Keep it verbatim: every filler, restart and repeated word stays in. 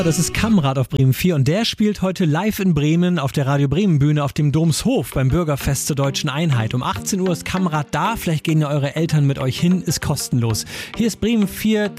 Das ist Kamrat auf Bremen vier und der spielt heute live in Bremen auf der Radio Bremen Bühne auf dem Domshof beim Bürgerfest zur Deutschen Einheit. Um achtzehn Uhr ist Kamrat da, vielleicht gehen ja eure Eltern mit euch hin, ist kostenlos. Hier ist Bremen vier